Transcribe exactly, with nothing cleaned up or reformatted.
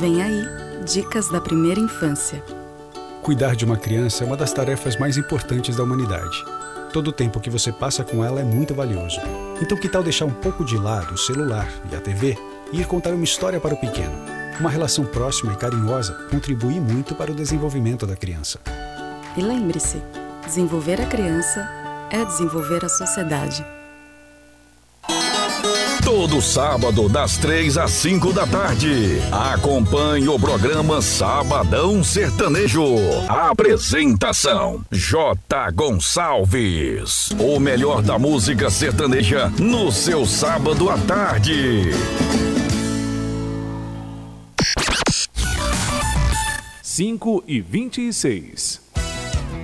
Vem aí, Dicas da Primeira Infância. Cuidar de uma criança é uma das tarefas mais importantes da humanidade. Todo o tempo que você passa com ela é muito valioso. Então que tal deixar um pouco de lado o celular e a T V e ir contar uma história para o pequeno? Uma relação próxima e carinhosa contribui muito para o desenvolvimento da criança. E lembre-se, desenvolver a criança é desenvolver a sociedade. Todo sábado, das três às cinco da tarde. Acompanhe o programa Sabadão Sertanejo. Apresentação: J. Gonçalves. O melhor da música sertaneja no seu sábado à tarde. cinco e vinte e seis.